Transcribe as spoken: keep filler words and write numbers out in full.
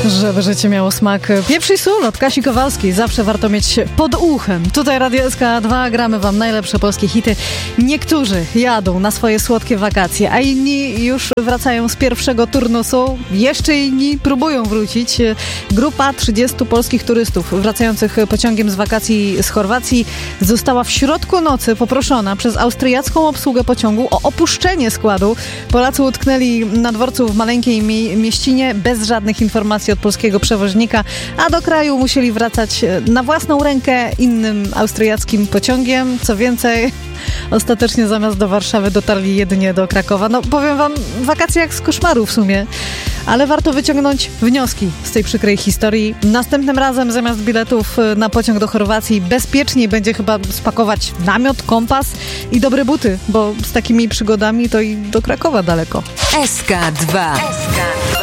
Żeby życie miało smak pieprz i sól od Kasi Kowalskiej. Zawsze warto mieć pod uchem. Tutaj Radio S K dwa, gramy wam najlepsze polskie hity. Niektórzy jadą na swoje słodkie wakacje, a inni już wracają z pierwszego turnusu. Jeszcze inni próbują wrócić. Grupa trzydziestu polskich turystów wracających pociągiem z wakacji z Chorwacji została w środku nocy poproszona przez austriacką obsługę pociągu o opuszczenie składu. Polacy utknęli na dworcu w maleńkiej mie- mieścinie bez żadnych informacji od polskiego przewoźnika, a do kraju musieli wracać na własną rękę innym austriackim pociągiem. Co więcej, ostatecznie zamiast do Warszawy dotarli jedynie do Krakowa. No powiem wam, wakacje jak z koszmaru w sumie, ale warto wyciągnąć wnioski z tej przykrej historii. Następnym razem zamiast biletów na pociąg do Chorwacji bezpieczniej będzie chyba spakować namiot, kompas i dobre buty, bo z takimi przygodami to i do Krakowa daleko. S K dwa. S K dwa.